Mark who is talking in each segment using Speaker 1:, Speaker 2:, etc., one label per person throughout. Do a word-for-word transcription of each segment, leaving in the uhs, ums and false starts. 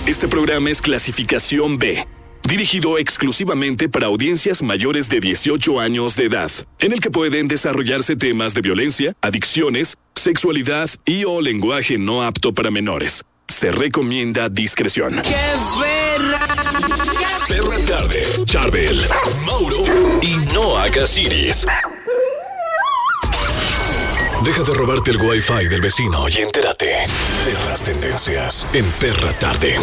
Speaker 1: Este programa es clasificación B, dirigido exclusivamente para audiencias mayores de dieciocho años de edad, en el que pueden desarrollarse temas de violencia, adicciones, sexualidad y o lenguaje no apto para menores. Se recomienda discreción.
Speaker 2: ¡Qué perra!
Speaker 1: Perra Tarde, Charbel, Mauro y Noah Casiris. Deja de robarte el wifi del vecino y entérate de las tendencias en Perra Tarde.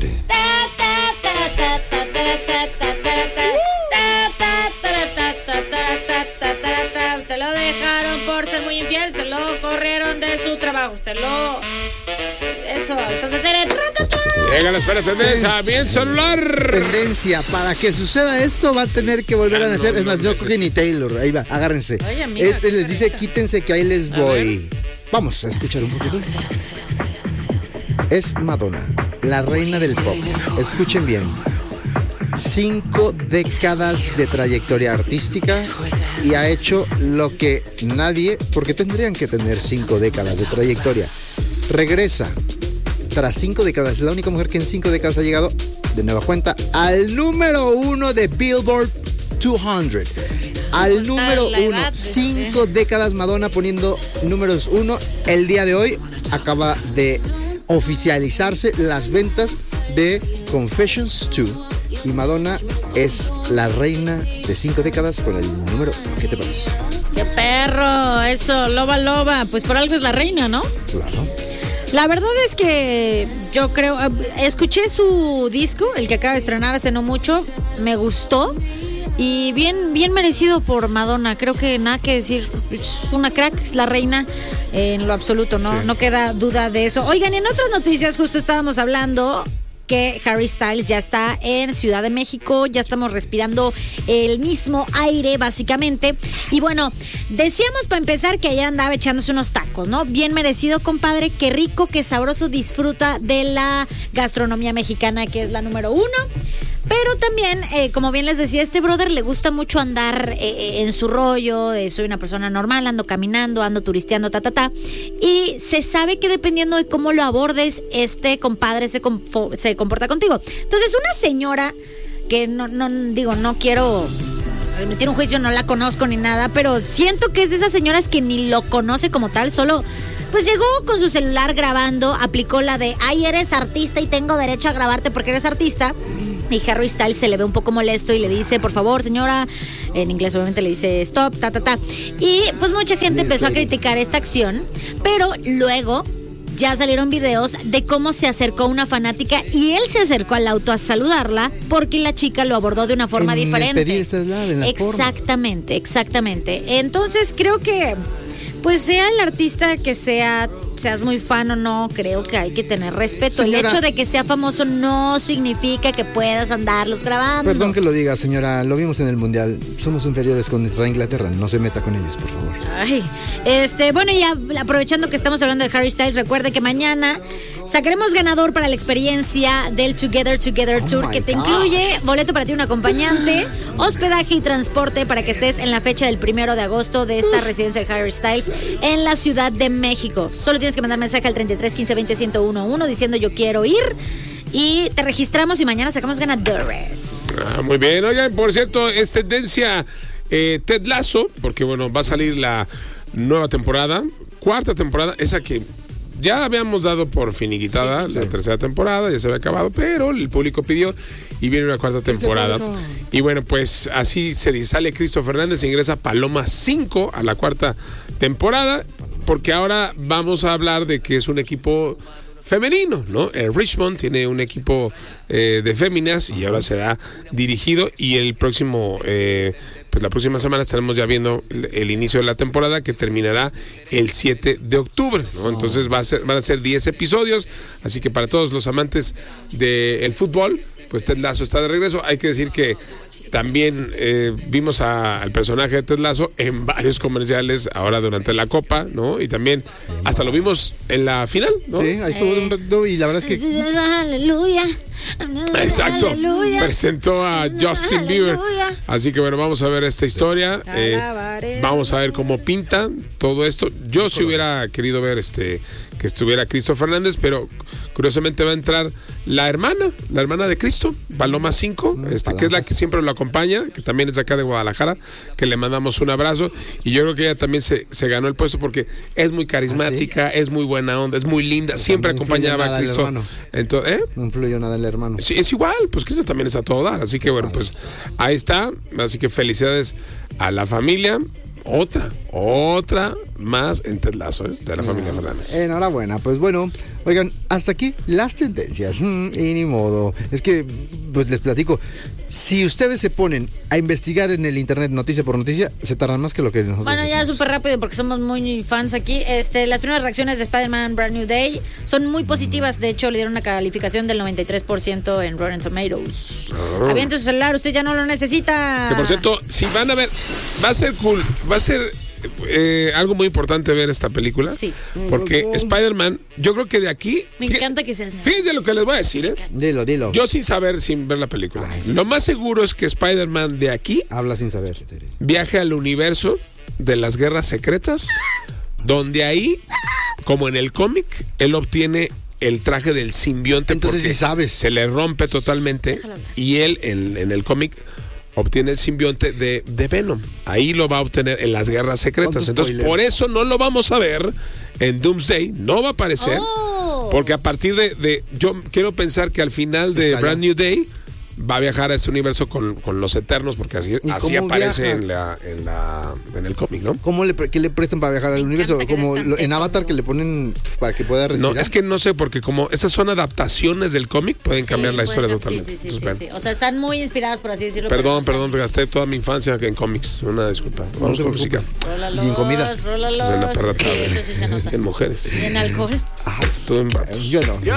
Speaker 3: Usted lo dejaron por ser muy infiel, usted lo corrieron de su trabajo, usted lo... Eso, eso de Tere.
Speaker 4: Llega la espera tendencia, bien celular.
Speaker 5: Tendencia, para que suceda esto va a tener que volver a nacer. Es más, yo creo que ni Taylor, ahí va, agárrense.
Speaker 3: Oye, amiga,
Speaker 5: este les dice, quítense que ahí les voy. Vamos a escuchar un poquito. Es Madonna, la reina del pop. Escuchen bien. Cinco décadas de trayectoria artística y ha hecho lo que nadie, porque tendrían que tener cinco décadas de trayectoria. Regresa tras cinco décadas, es la única mujer que en cinco décadas ha llegado de nueva cuenta al número uno de Billboard doscientos. Al número uno, cinco décadas Madonna poniendo números uno. El día de hoy acaba de oficializarse las ventas de Confessions dos y Madonna es la reina de cinco décadas con el número. ¿Qué te parece?
Speaker 3: ¡Qué perro! Eso, loba, loba. Pues por algo es la reina, ¿no?
Speaker 5: Claro.
Speaker 3: La verdad es que yo creo, escuché su disco, el que acaba de estrenar hace no mucho, me gustó y bien, bien merecido por Madonna. Creo que nada que decir, es una crack, es la reina en lo absoluto, no, sí. No queda duda de eso. Oigan, en otras noticias justo estábamos hablando que Harry Styles ya está en Ciudad de México, ya estamos respirando el mismo aire básicamente. Y bueno, decíamos para empezar que ayer andaba echándose unos tacos, ¿no? Bien merecido, compadre, qué rico, qué sabroso, disfruta de la gastronomía mexicana, que es la número uno. Pero también, eh, como bien les decía, este brother le gusta mucho andar eh, en su rollo, de soy una persona normal, ando caminando, ando turisteando, ta, ta, ta. Y se sabe que dependiendo de cómo lo abordes, este compadre se, confo- se comporta contigo. Entonces, una señora que no, no digo, no quiero emitir un juicio, no la conozco ni nada, pero siento que es de esas señoras que ni lo conoce como tal, solo... Pues llegó con su celular grabando, aplicó la de, ay, eres artista y tengo derecho a grabarte porque eres artista. Y Harry Styles se le ve un poco molesto y le dice, por favor, señora, en inglés obviamente le dice stop, ta, ta, ta. Y pues mucha gente empezó a criticar esta acción, pero luego ya salieron videos de cómo se acercó una fanática y él se acercó al auto a saludarla porque la chica lo abordó de una forma
Speaker 5: en
Speaker 3: diferente.
Speaker 5: Pedir esta es la, en la
Speaker 3: exactamente, forma. exactamente. Entonces creo que... Pues sea el artista que sea, seas muy fan o no, creo que hay que tener respeto. Señora, el hecho de que sea famoso no significa que puedas andarlos grabando.
Speaker 5: Perdón que lo diga, señora, lo vimos en el Mundial. Somos inferiores contra Inglaterra, no se meta con ellos, por favor.
Speaker 3: Ay, este, bueno, ya aprovechando que estamos hablando de Harry Styles, recuerde que mañana sacaremos ganador para la experiencia del Together Together Tour, oh que te gosh. incluye boleto para ti, un acompañante, hospedaje y transporte para que estés en la fecha del primero de agosto de esta residencia de Harry Styles en la Ciudad de México. Solo tienes que mandar mensaje al treinta y tres quince veinte ciento uno diciendo yo quiero ir y te registramos y mañana sacamos ganadores.
Speaker 4: Ah, muy bien. Oigan, por cierto, es tendencia eh, Ted Lasso, porque bueno, va a salir la nueva temporada, cuarta temporada, esa que ya habíamos dado por finiquitada, sí, sí, sí. La tercera temporada, ya se había acabado, pero el público pidió y viene una cuarta temporada. Y bueno, pues así se sale Cristo Fernández, ingresa Paloma cinco a la cuarta temporada, porque ahora vamos a hablar de que es un equipo femenino, ¿no? El Richmond tiene un equipo eh, de féminas y ahora será dirigido y el próximo... Eh, pues la próxima semana estaremos ya viendo el, el inicio de la temporada que terminará el siete de octubre, ¿no? Entonces va a ser, van a ser diez episodios, así que para todos los amantes del fútbol, pues Ted Lasso está de regreso. Hay que decir que también eh, vimos a, al personaje de Ted Lasso en varios comerciales ahora durante la Copa, ¿no? Y también hasta lo vimos en la final, ¿no?
Speaker 5: Sí, ahí estuvo un rato y la verdad es que...
Speaker 3: Aleluya.
Speaker 4: Exacto.
Speaker 3: Aleluya.
Speaker 4: Presentó a Justin Bieber.
Speaker 3: Aleluya.
Speaker 4: Así que bueno, vamos a ver esta historia. Eh, vamos a ver cómo pinta todo esto. Yo sí hubiera querido ver este que estuviera Cristo Fernández, pero Curiosamente va a entrar la hermana, la hermana de Cristo, Paloma cinco, mm, este, que es la que siempre lo acompaña, que también es de acá de Guadalajara, que le mandamos un abrazo. Y yo creo que ella también se, se ganó el puesto porque es muy carismática, ¿ah, sí? Es muy buena onda, es muy linda, pues siempre acompañaba a Cristo. Entonces, ¿eh?
Speaker 5: No influyó nada el hermano.
Speaker 4: Sí, es igual, pues Cristo también es a todo dar. Así que bueno, pues ahí está. Así que felicidades a la familia. Otra, otra más en Ted Lasso, ¿eh? De la no, familia Fernández.
Speaker 5: Enhorabuena, pues bueno, oigan, hasta aquí las tendencias. Mm, y ni modo. Es que, pues les platico, si ustedes se ponen a investigar en el internet noticia por noticia, se tardan más que lo que nosotros.
Speaker 3: Bueno, ya súper rápido porque somos muy fans aquí. Este, las primeras reacciones de Spider-Man Brand New Day son muy positivas. De hecho, le dieron una calificación del noventa y tres por ciento en Rotten Tomatoes. Oh. Aviente su celular, usted ya no lo necesita.
Speaker 4: Que por cierto, si van a ver, va a ser cool, va a ser eh, algo muy importante ver esta película. Sí. Porque oh, oh. Spider-Man, yo creo que de aquí.
Speaker 3: Me fí- encanta que seas.
Speaker 4: Fíjense lo que les voy a decir, ¿eh?
Speaker 5: Dilo, dilo.
Speaker 4: Yo sin saber, sin ver la película. Ay, sí, lo sí. más seguro es que Spider-Man de aquí.
Speaker 5: Habla sin saber.
Speaker 4: Viaje al universo de las guerras secretas, donde ahí, como en el cómic, él obtiene el traje del simbionte.
Speaker 5: Entonces sí sabes.
Speaker 4: Se le rompe totalmente. Y él, en, en el cómic, obtiene el simbionte de, de Venom. Ahí lo va a obtener en las guerras secretas. Entonces, por eso no lo vamos a ver en Doomsday. No va a aparecer. Oh. Porque a partir de, de... Yo quiero pensar que al final de Está Brand ya. New Day va a viajar a este universo con, con los Eternos, porque así, así aparece en la, en la en el cómic, ¿no?
Speaker 5: ¿Cómo le, qué le prestan para viajar al universo? Como lo, en Avatar, que le ponen para que pueda respirar.
Speaker 4: No, es que no sé, porque como esas son adaptaciones del cómic, pueden sí, cambiar la historia ser, totalmente.
Speaker 3: Sí, sí, sí, Entonces, sí, sí. O sea, están muy inspiradas, por así decirlo.
Speaker 4: Perdón, perdón, pero gasté toda mi infancia en cómics. Una disculpa. Vamos no con música.
Speaker 5: Y en comida.
Speaker 3: Rólalos.
Speaker 4: En la perra
Speaker 3: sí, eso sí se nota.
Speaker 4: En mujeres.
Speaker 3: Y en alcohol.
Speaker 5: Ah, tú en... Yo no.